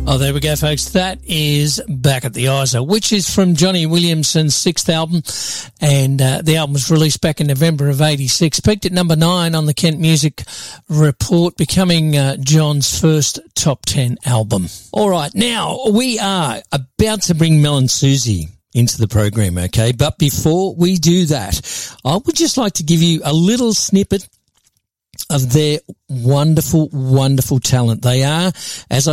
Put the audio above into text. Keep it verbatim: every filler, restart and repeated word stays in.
Oh, there we go, folks. That is Back at the I S O, which is from Johnny Williamson's sixth album, and uh, the album was released back in November of eighty-six. Peaked at number nine on the Kent Music Report, becoming uh, John's first top ten album. All right, now we are about to bring Mel and Susie into the program, okay? But before we do that, I would just like to give you a little snippet of their wonderful, wonderful talent. They are, as I